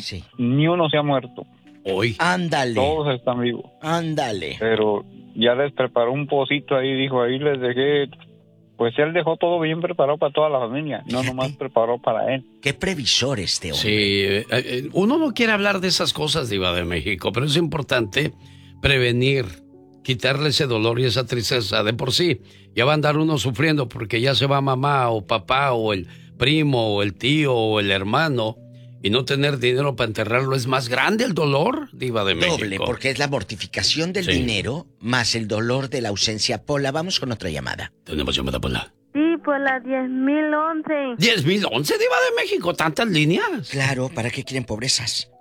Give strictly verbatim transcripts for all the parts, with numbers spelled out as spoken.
sí. ni uno se ha muerto. Hoy. Ándale. Todos están vivos. Ándale. Pero ya les preparó un pocito ahí, dijo, ahí les dejé. Pues él dejó todo bien preparado para toda la familia, Fíjate. no nomás preparó para él. Qué previsor este hombre. Sí, eh, eh, uno no quiere hablar de esas cosas, Diva de México, pero es importante prevenir, quitarle ese dolor y esa tristeza. De por sí, ya va a andar uno sufriendo porque ya se va mamá o papá o el primo o el tío o el hermano, y no tener dinero para enterrarlo es más grande el dolor, Diva de México. Doble, porque es la mortificación del Sí. dinero más el dolor de la ausencia. Pola, vamos con otra llamada. Tenemos llamada, Pola. Sí, por la diez mil once. ¿diez mil once, Diva de México? ¿Tantas líneas? Claro, ¿para qué quieren pobrezas?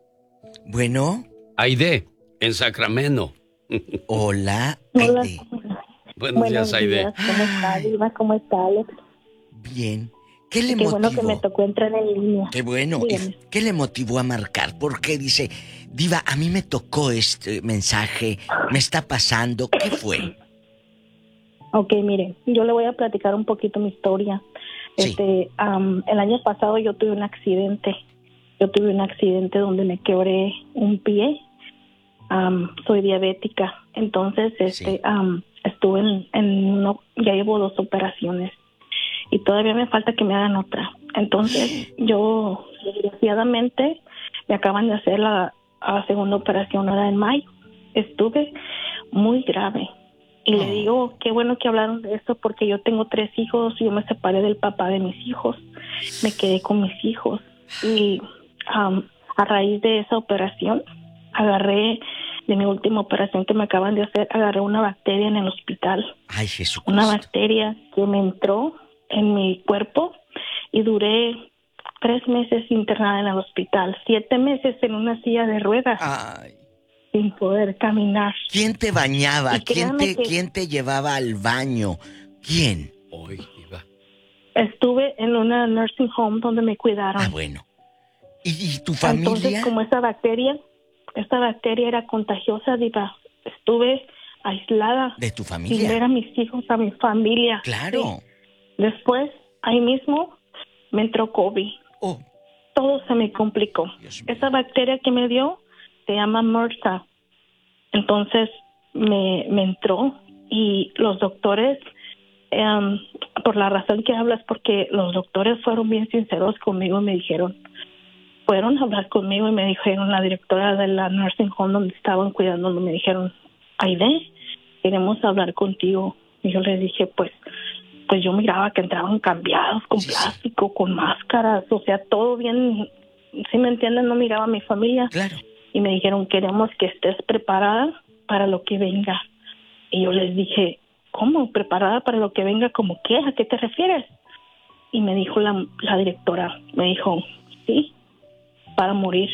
Bueno. Aide, en Sacramento. Hola, Hola. Aide. Buenos, Buenos días, Aide. Días. ¿Cómo está, Diva? ¿Cómo está, Alex? Bien. ¿Qué le Qué motivó? bueno que me tocó entrar en línea. Qué bueno. ¿Y qué le motivó a marcar? ¿Por qué dice, Diva, a mí me tocó este mensaje, me está pasando? ¿Qué fue? Ok, mire, yo le voy a platicar un poquito mi historia. Sí. Este, um, el año pasado yo tuve un accidente. Yo tuve un accidente donde me quebré un pie. Um, soy diabética. Entonces, este, Sí. um, estuve en, en uno, ya llevo dos operaciones. Y todavía me falta que me hagan otra. Entonces, yo, desgraciadamente, me acaban de hacer la, la segunda operación ahora en mayo. Estuve muy grave. Y oh. le digo, qué bueno que hablaron de eso, porque yo tengo tres hijos, yo me separé del papá de mis hijos, me quedé con mis hijos. Y um, a raíz de esa operación, agarré, de mi última operación que me acaban de hacer, agarré una bacteria en el hospital. Ay, Jesucristo. Una bacteria que me entró en mi cuerpo y duré tres meses internada en el hospital, siete meses en una silla de ruedas. Ay. Sin poder caminar. ¿Quién te bañaba? ¿Quién te, que ¿Quién te llevaba al baño? ¿Quién? Hoy, Diva. Estuve en una nursing home donde me cuidaron. Ah, bueno. ¿Y, y tu familia? Entonces, como esa bacteria, esta bacteria era contagiosa, Diva, estuve aislada. ¿De tu familia? Sin ver a mis hijos, a mi familia. Claro. Sí. Después, ahí mismo, me entró COVID. Oh. Todo se me complicó. Esa bacteria que me dio se llama MRSA. Entonces me, me entró y los doctores, um, por la razón que hablas, porque los doctores fueron bien sinceros conmigo y me dijeron, fueron a hablar conmigo y me dijeron, la directora de la nursing home donde estaban cuidándolo, me dijeron, Aide, queremos hablar contigo. Y yo les dije, pues, pues yo miraba que entraban cambiados, con sí, plástico, sí. con máscaras, o sea, todo bien, ¿sí me entienden? No miraba a mi familia. Claro. Y me dijeron, queremos que estés preparada para lo que venga. Y yo les dije, ¿cómo? ¿Preparada para lo que venga? ¿Cómo qué? ¿A qué te refieres? Y me dijo la, la directora, me dijo, sí, para morir.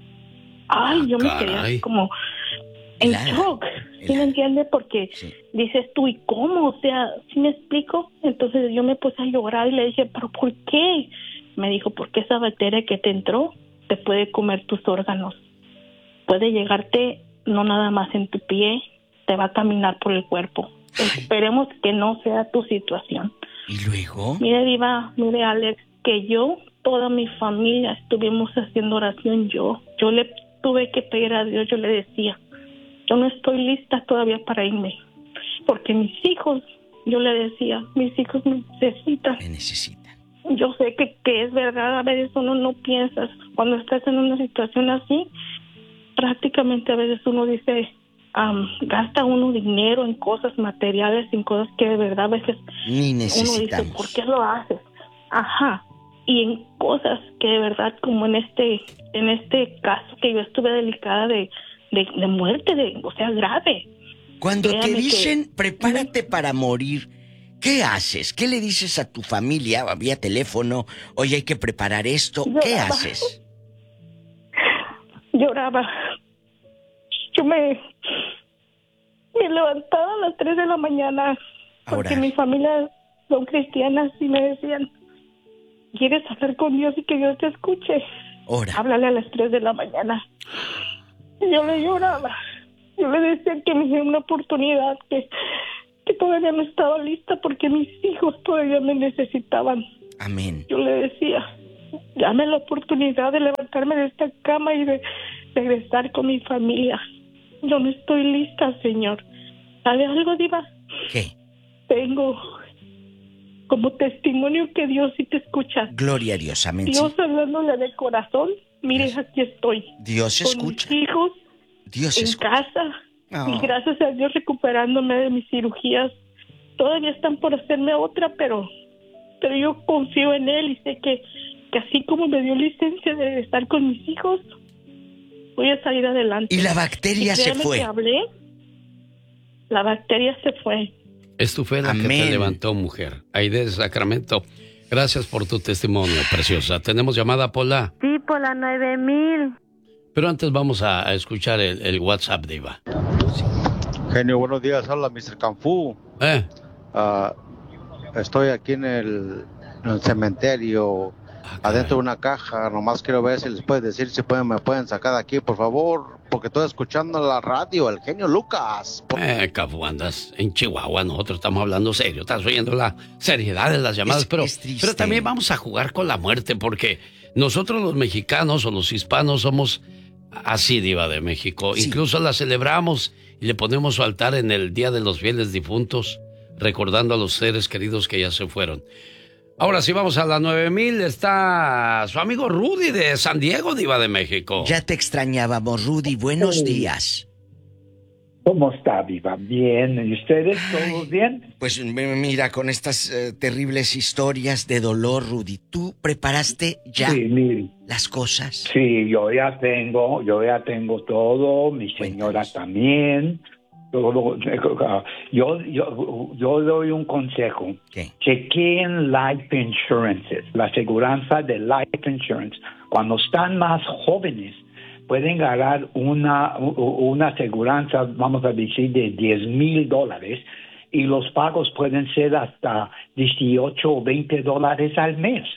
Ay, ah, yo me caray. quedé así como en Claro. shock. ¿Sí me entiendes? Porque sí. dices tú, ¿y cómo? O sea, ¿sí me explico? Entonces yo me puse a llorar y le dije, ¿pero por qué? Me dijo, porque esa bacteria que te entró te puede comer tus órganos. Puede llegarte no nada más en tu pie, te va a caminar por el cuerpo. Ay. Esperemos que no sea tu situación. ¿Y luego? Mire, Diva, mire, Alex, que yo, toda mi familia, estuvimos haciendo oración yo. Yo le tuve que pedir a Dios, yo le decía, yo no estoy lista todavía para irme. Porque mis hijos, yo le decía, mis hijos me necesitan. Me necesitan. Yo sé que, que es verdad, a veces uno no piensas. Cuando estás en una situación así, prácticamente a veces uno dice, um, gasta uno dinero en cosas materiales, en cosas que de verdad a veces ni uno necesitamos. dice, ¿por qué lo haces? Ajá. Y en cosas que de verdad, como en este en este caso que yo estuve delicada de, de, de muerte, de, o sea, grave. Cuando Créame te dicen, que, prepárate ¿sí? para morir, ¿qué haces? ¿Qué le dices a tu familia vía teléfono? Oye, hay que preparar esto. Lloraba. ¿Qué haces? Lloraba. Yo me, me levantaba a las tres de la mañana porque Ahora. mi familia son cristianas y me decían, ¿quieres hablar con Dios y que Dios te escuche? Ahora. Háblale a las tres de la mañana. Y yo le lloraba. Yo le decía que me diera una oportunidad, que, que todavía no estaba lista porque mis hijos todavía me necesitaban. Amén. Yo le decía, dame la oportunidad de levantarme de esta cama y de regresar con mi familia. Yo no estoy lista, Señor. ¿Sabe algo, Diva? ¿Qué? Tengo como testimonio que Dios sí te escucha. Gloria a Dios, amén. Dios Sí. hablándole de corazón. Mire, Dios. aquí estoy. Dios con escucha. mis hijos Dios en escucha. casa. Oh. Y gracias a Dios recuperándome de mis cirugías. Todavía están por hacerme otra, pero pero yo confío en Él y sé que, que así como me dio licencia de estar con mis hijos, voy a salir adelante. Y la bacteria Y se créeme fue. que hablé, la bacteria se fue. Es tu fe la que Amén. te levantó, mujer. Aide de Sacramento, gracias por tu testimonio, preciosa. ¿Tenemos llamada, Pola? Sí, por la nueve mil. Pero antes vamos a, a escuchar el, el WhatsApp, Diva. Genio, buenos días. Habla mister Canfú. ¿Eh? Ah, estoy aquí en el, en el cementerio, Ah, adentro de una caja. Nomás quiero ver si les puedes decir si pueden, me pueden sacar de aquí, por favor. Porque estoy escuchando la radio, el genio Lucas. Por- Eh, Cafu, andas en Chihuahua, nosotros estamos hablando serio, estás oyendo la seriedad de las llamadas, Es- pero, es triste. pero también vamos a jugar con la muerte, porque nosotros los mexicanos o los hispanos somos así, Diva de México. Sí. Incluso la celebramos y le ponemos su altar en el Día de los Fieles Difuntos, recordando a los seres queridos que ya se fueron. Ahora sí, vamos a la nueve mil, está su amigo Rudy de San Diego, Diva de México. Ya te extrañábamos, Rudy. Buenos días. ¿Cómo está, Viva? Bien. ¿Y ustedes? ¿Todos Ay. bien? Pues m- mira, con estas eh, terribles historias de dolor, Rudy, ¿tú preparaste ya Sí, mire. las cosas? Sí, yo ya tengo, yo ya tengo todo, mi señora Cuéntanos. también. Todo, yo, yo, yo doy un consejo. ¿Qué? Chequeen life insurances, la aseguranza de life insurance. Cuando están más jóvenes, pueden ganar una, una aseguranza, vamos a decir, de diez mil dólares y los pagos pueden ser hasta dieciocho o veinte dólares al mes.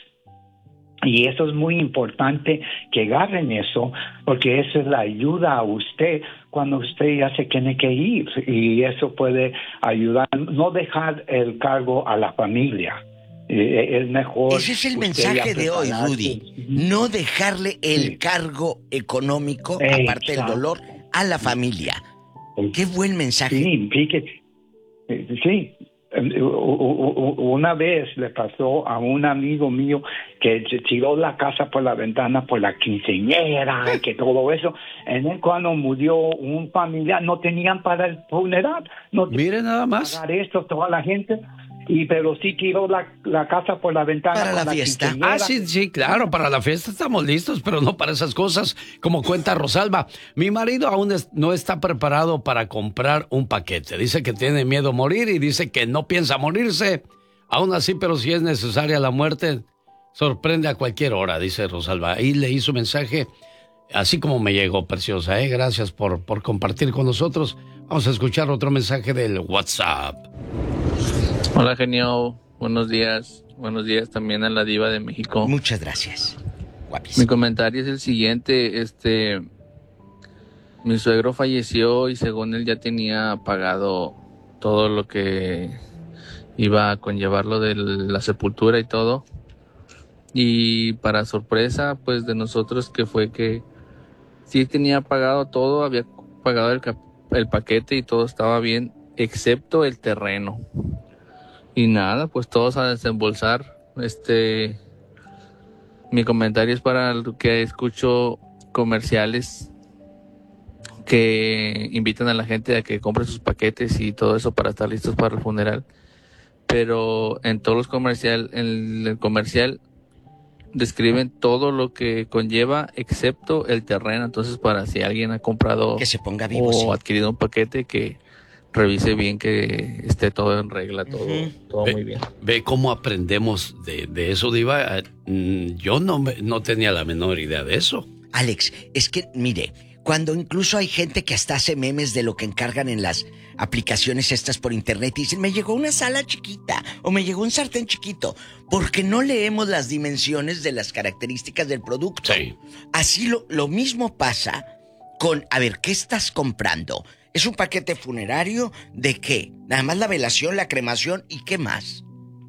Y eso es muy importante que agarren eso, porque eso le ayuda a usted cuando usted ya se tiene que ir. Y eso puede ayudar, no dejar el cargo a la familia. Eh, es mejor. Ese es el usted mensaje ya de hoy, prepararse. Rudy. No dejarle el Sí. cargo económico, Exacto. aparte del dolor, a la familia. Qué buen mensaje. Sí, fíjate, eh, sí. Eh, u- u- u- Una vez le pasó a un amigo mío que se tiró la casa por la ventana por la quinceañera y que todo eso. En el cuando murió un familiar, no tenían para el funeral, no Mire nada más. pagar esto toda la gente, y pero sí tiró la, la casa por la ventana Para con la fiesta. quinceañera. Ah, sí, sí, claro, para la fiesta estamos listos, pero no para esas cosas, como cuenta Rosalba. Mi marido aún es- no está preparado para comprar un paquete. Dice que tiene miedo a morir y dice que no piensa morirse. Aún así, pero si es necesaria la muerte, sorprende a cualquier hora, dice Rosalba. Ahí leí su mensaje, así como me llegó, preciosa. ¿eh? Gracias por, por compartir con nosotros. Vamos a escuchar otro mensaje del WhatsApp. Hola, genio. Buenos días. Buenos días también a la Diva de México. Muchas gracias. Mi Guapísimo. comentario es el siguiente. Este, mi suegro falleció y según él ya tenía pagado todo lo que iba a conllevarlo de la sepultura y todo. Y para sorpresa, pues de nosotros, que fue que sí tenía pagado todo, había pagado el, cap- el paquete y todo estaba bien, excepto el terreno. Y nada, pues todos a desembolsar. Este, mi comentario es para lo que escucho comerciales que invitan a la gente a que compre sus paquetes y todo eso para estar listos para el funeral. Pero en todos los comercial, en el comercial describen todo lo que conlleva excepto el terreno. Entonces, para si alguien ha comprado Que se ponga vivo, o sí. adquirido un paquete, que revise bien que esté todo en regla, todo, Ujú. todo Ve- muy bien. Ve cómo aprendemos de, de eso, Diva. Eh, mm, Yo no, me- no tenía la menor idea de eso. Alex, es que, mire, cuando incluso hay gente que hasta hace memes de lo que encargan en las aplicaciones estas por internet y dicen, me llegó una sala chiquita o me llegó un sartén chiquito, porque no leemos las dimensiones de las características del producto. Sí. Así lo, lo mismo pasa con, a ver, ¿qué estás comprando? ¿Es un paquete funerario? ¿De qué? Nada más la velación, la cremación y qué más.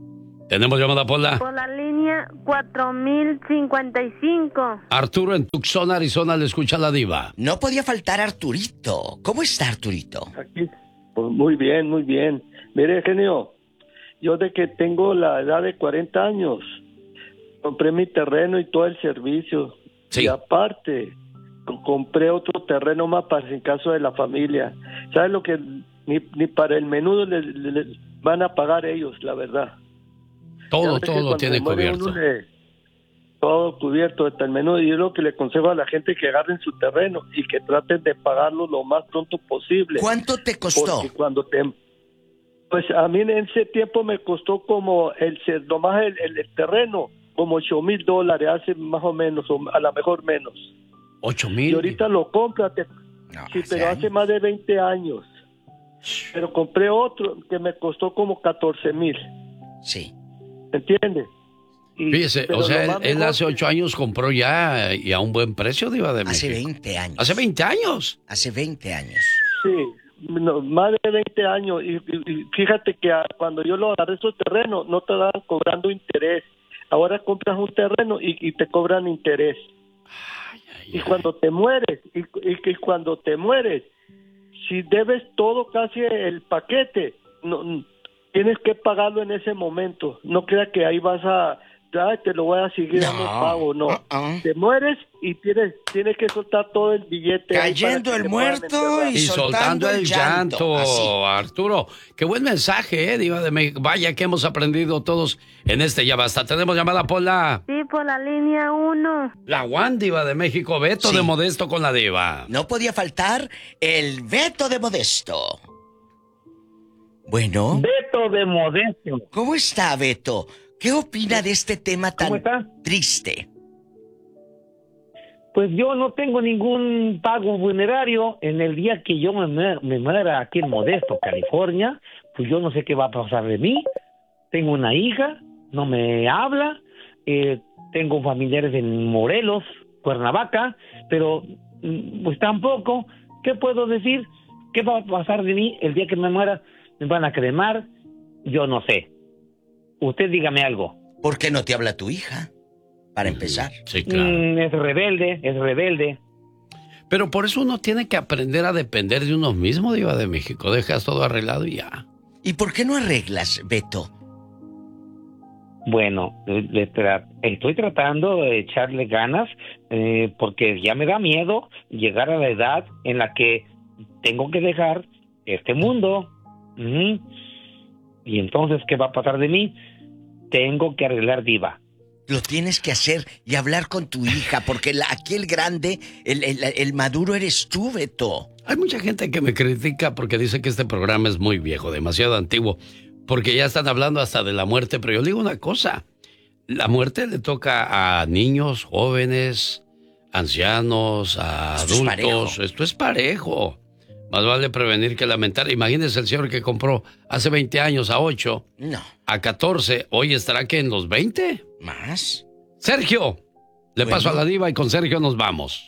Tenemos llamada, Pola. Por la línea cuatro mil cincuenta y cinco. Arturo en Tucson, Arizona, le escucha la diva. No podía faltar Arturito. ¿Cómo está Arturito? Aquí, pues muy bien, muy bien. Mire, genio, yo de que tengo la edad de cuarenta años, compré mi terreno y todo el servicio. Sí. Y aparte, co- compré otro terreno más para en caso de la familia. ¿Sabes lo que ni, ni para el menudo les, les- les van a pagar ellos, la verdad? Todo, Ya ves que todo lo cuando tiene se muere cubierto. uno le- todo cubierto, hasta el menudo. Y es lo que le aconsejo a la gente, que agarren su terreno y que traten de pagarlo lo más pronto posible. ¿Cuánto te costó? Porque cuando te... Pues a mí en ese tiempo me costó como el nomás el, el, el terreno, como ocho mil dólares, hace más o menos, o a lo mejor menos. ¿Ocho mil? Y ahorita lo compras, te- No, sí, hace pero hace años. más de veinte años. Pero compré otro que me costó como catorce mil, Sí. ¿entiendes? Y- Fíjese, pero o sea, lo él, más él mejor hace que- ocho años compró ya y a un buen precio, diva de Hace México. veinte años. ¿Hace veinte años? Hace veinte años. Sí, no, más de veinte años. Y, y- y fíjate que a- cuando yo lo agarré esos terrenos, no te daban cobrando interés. Ahora compras un terreno y, y te cobran interés. Ay, ay, Y ay. cuando te mueres, y, y, y cuando te mueres, si debes todo casi el paquete, no, n- tienes que pagarlo en ese momento. No creas que ahí vas a, "Ay, te lo voy a seguir dando No. pago", no. Uh-uh. Te mueres y tienes, tienes que soltar todo el billete. ahí para Cayendo que el te puedan muerto enterrar. y Y soltando el llanto, Así. Arturo. Qué buen mensaje, ¿eh, diva de México? Vaya que hemos aprendido todos en este Ya Basta. Tenemos llamada por la... Sí, por la línea uno. La Juan, diva de México. Beto Sí. de Modesto con la diva. No podía faltar el Beto de Modesto. Bueno, Beto de Modesto. ¿cómo está Beto? ¿Qué opina de este tema tan ¿Cómo está? triste? Pues yo no tengo ningún pago funerario. En el día que yo me, muer- me muera aquí en Modesto, California, pues yo no sé qué va a pasar de mí. Tengo una hija, no me habla, eh, tengo familiares en Morelos, Cuernavaca, pero mm, pues tampoco, ¿qué puedo decir? ¿Qué va a pasar de mí el día que me muera? ¿Me van a cremar? Yo no sé. Usted dígame algo. ¿Por qué no te habla tu hija? Para empezar. Sí, claro. Mm, es rebelde, es rebelde. Pero por eso uno tiene que aprender a depender de uno mismo, diva de México. Dejas todo arreglado y ya. ¿Y por qué no arreglas, Beto? Bueno, le tra- estoy tratando de echarle ganas eh, porque ya me da miedo llegar a la edad en la que tengo que dejar este mundo. Ujú. Y entonces, ¿qué va a pasar de mí? Tengo que arreglar, diva. Lo tienes que hacer y hablar con tu hija, porque la- aquí el grande, el, el- el maduro eres tú, Beto. Hay mucha gente que me critica porque dice que este programa es muy viejo, demasiado antiguo, porque ya están hablando hasta de la muerte, pero yo digo una cosa, la muerte le toca a niños, jóvenes, ancianos, a Esto es parejo. adultos, esto es parejo. Más vale prevenir que lamentar. Imagínese el señor que compró hace veinte años a ocho, No, a catorce, hoy estará que en los veinte. más. Sergio, le Bueno. paso a la diva y con Sergio nos vamos.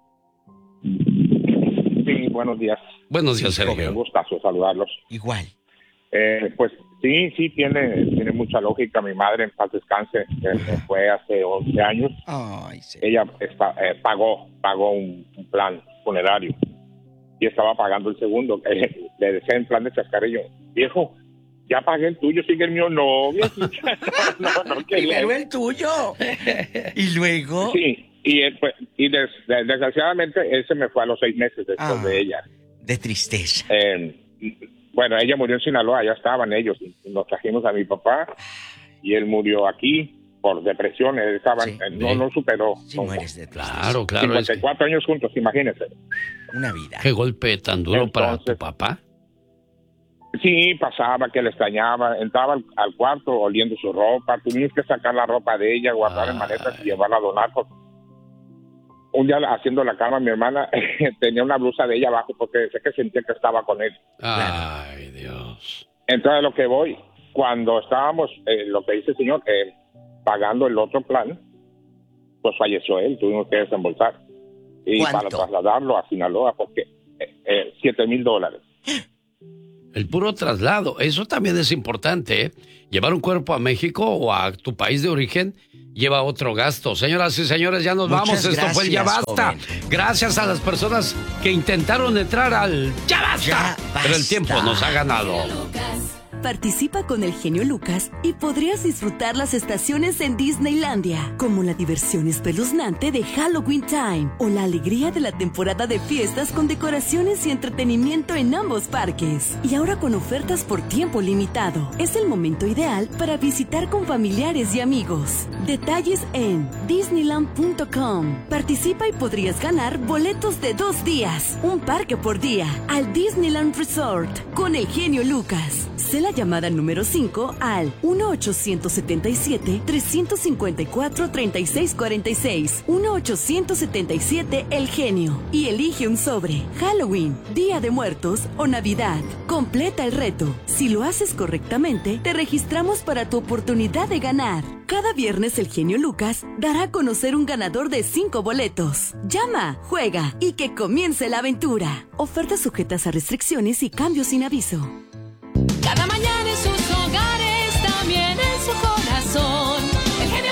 Sí, buenos días. Buenos días, Sí, Un Sergio. gustazo saludarlos. Igual. Eh, pues sí, sí, tiene, tiene mucha lógica. Mi madre, en paz descanse, eh, se fue hace once años. Ay, sí. Ella está- eh, pagó, pagó un, un plan funerario y estaba pagando el segundo. Eh, le decía en plan de chascarrillo, viejo, ya pagué el tuyo, sigue el mío. No, viejita, no, no, no quería. Primero el tuyo. Y luego. Sí, y, él fue- y des- des- desgraciadamente él se me fue a los seis meses después Ah. de ella. De tristeza. Eh, bueno, ella murió en Sinaloa, ya estaban ellos. Nos trajimos a mi papá y él murió aquí por depresión. Él estaba, Sí. eh, no, no superó. Si Como mueres de tristeza. Claro, claro. es cincuenta y cuatro años juntos, imagínense. Una vida. Qué golpe tan duro para tu Entonces- papá. Sí, pasaba que le extrañaba. Entraba al, al cuarto oliendo su ropa. Tuvimos que sacar la ropa de ella, guardar en maletas y llevarla a donar. Por... Un día haciendo la cama, mi hermana tenía una blusa de ella abajo porque sé que sentía que estaba con él. Ay, Dios. Entonces, lo que voy, cuando estábamos, eh, lo que dice el señor, eh, pagando el otro plan, pues falleció él, tuvimos que desembolsar. Y ¿Cuánto? para trasladarlo a Sinaloa, porque eh, eh, siete mil dólares. El puro traslado, eso también es importante, ¿eh? Llevar un cuerpo a México o a tu país de origen lleva otro gasto. Señoras y señores, ya nos Muchas vamos. Esto gracias, fue el Ya Basta. joven. Gracias a las personas que intentaron entrar al Ya Basta. Ya Pero el basta. tiempo nos ha ganado. Participa con el genio Lucas y podrías disfrutar las estaciones en Disneylandia, como la diversión espeluznante de Halloween Time o la alegría de la temporada de fiestas con decoraciones y entretenimiento en ambos parques. Y ahora con ofertas por tiempo limitado. Es el momento ideal para visitar con familiares y amigos. Detalles en disneyland punto com. Participa y podrías ganar boletos de dos días, un parque por día, al Disneyland Resort con el genio Lucas. Sé la llamada número cinco al uno ochocientos setenta y siete, trescientos cincuenta y cuatro, treinta y seis cuarenta y seis. uno ochocientos setenta y siete El Genio. Y elige un sobre. Halloween, Día de Muertos o Navidad. Completa el reto. Si lo haces correctamente, te registramos para tu oportunidad de ganar. Cada viernes el genio Lucas dará a conocer un ganador de cinco boletos. Llama, juega y que comience la aventura. Ofertas sujetas a restricciones y cambios sin aviso. Cada mañana en sus hogares, también en su corazón. El genio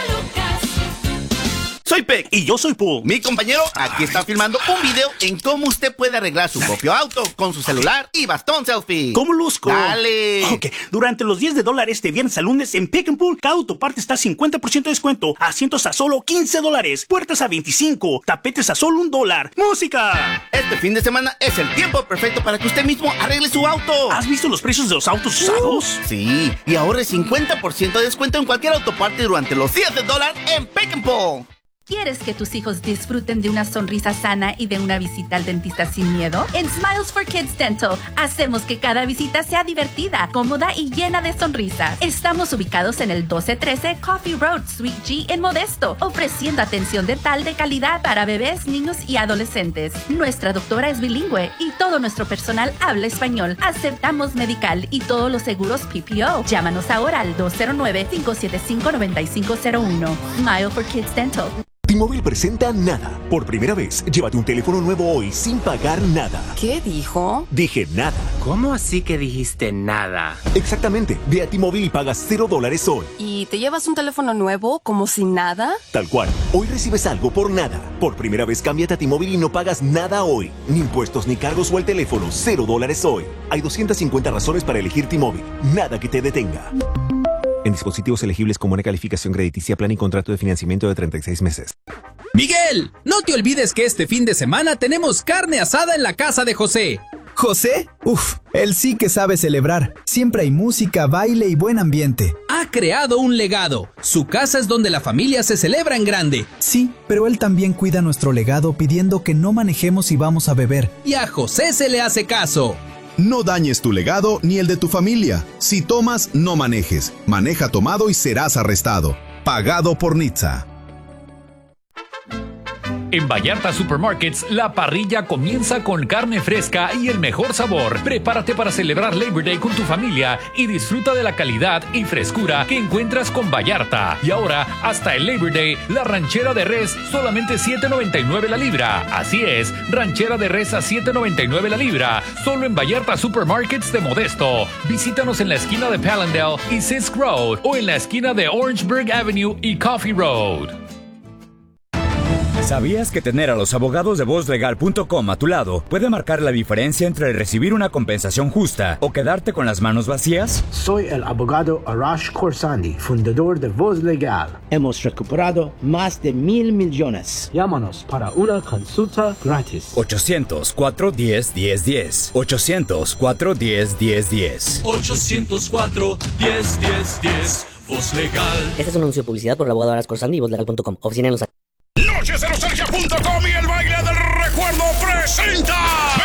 Lucas. Soy Peck y yo soy Pooh. Mi compañero aquí está filmando un video en cómo usted puede arreglar su propio auto con su celular y bastón selfie. ¿Cómo luzco? ¡Dale! Ok, durante los diez de dólares de viernes a lunes en Pick and Pull, cada autoparte está a cincuenta por ciento de descuento, asientos a solo quince dólares, puertas a veinticinco, tapetes a solo un dólar. ¡Música! Este fin de semana es el tiempo perfecto para que usted mismo arregle su auto. ¿Has visto los precios de los autos usados? Uh, sí, y ahorre cincuenta por ciento de descuento en cualquier autoparte durante los días de dólar en Pick and Pull. ¿Quieres que tus hijos disfruten de una sonrisa sana y de una visita al dentista sin miedo? En Smiles for Kids Dental hacemos que cada visita sea divertida, cómoda y llena de sonrisas. Estamos ubicados en el doce trece Coffee Road, Suite G en Modesto, ofreciendo atención dental de calidad para bebés, niños y adolescentes. Nuestra doctora es bilingüe y todo nuestro personal habla español. Aceptamos medical y todos los seguros P P O. Llámanos ahora al dos cero nueve, cinco siete cinco, nueve cinco cero uno. Smile for Kids Dental. T-Mobile presenta Nada. Por primera vez, llévate un teléfono nuevo hoy sin pagar nada. ¿Qué dijo? Dije nada. ¿Cómo así que dijiste nada? Exactamente. Ve a T-Mobile y pagas cero dólares hoy. ¿Y te llevas un teléfono nuevo como si nada? Tal cual. Hoy recibes algo por nada. Por primera vez, cámbiate a T-Mobile y no pagas nada hoy. Ni impuestos ni cargos o el teléfono. Cero dólares hoy. Hay doscientas cincuenta razones para elegir T-Mobile. Nada que te detenga. En dispositivos elegibles con buena calificación crediticia, plan y contrato de financiamiento de treinta y seis meses. Miguel, no te olvides que este fin de semana tenemos carne asada en la casa de José. ¿José? Uf, él sí que sabe celebrar. Siempre hay música, baile y buen ambiente. Ha creado un legado. Su casa es donde la familia se celebra en grande. Sí, pero él también cuida nuestro legado pidiendo que no manejemos y vamos a beber. Y a José se le hace caso. No dañes tu legado ni el de tu familia. Si tomas, no manejes. Maneja tomado y serás arrestado. Pagado por Nitza. En Vallarta Supermarkets, la parrilla comienza con carne fresca y el mejor sabor. Prepárate para celebrar Labor Day con tu familia y disfruta de la calidad y frescura que encuentras con Vallarta. Y ahora, hasta el Labor Day, la ranchera de res solamente siete noventa y nueve la libra. Así es, ranchera de res a siete noventa y nueve la libra, solo en Vallarta Supermarkets de Modesto. Visítanos en la esquina de Pallandale y Sisk Road o en la esquina de Orangeburg Avenue y Coffee Road. ¿Sabías que tener a los abogados de voz legal punto com a tu lado puede marcar la diferencia entre recibir una compensación justa o quedarte con las manos vacías? Soy el abogado Arash Khorsandi, fundador de Voz Legal. Hemos recuperado más de mil millones. Llámanos para una consulta gratis. ochocientos, cuatro uno cero, uno cero uno cero. ochocientos, cuatro uno cero, uno cero uno cero. ochocientos cuatro, diez, diez, diez. Voz Legal. Este es un anuncio de publicidad por el abogado Arash Khorsandi y voz legal punto com. Oficina en Los noches de nostalgia punto com y el baile del recuerdo presenta